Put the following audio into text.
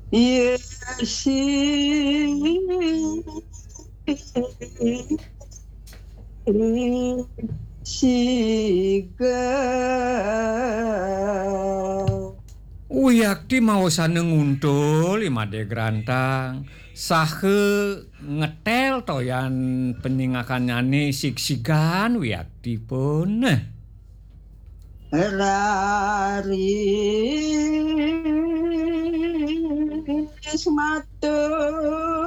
Yesi siga Uyakti maosane nguntul imade grantang. Sahe ngetel toyan peningakanane sigsigan Wiyakti pun. raris matur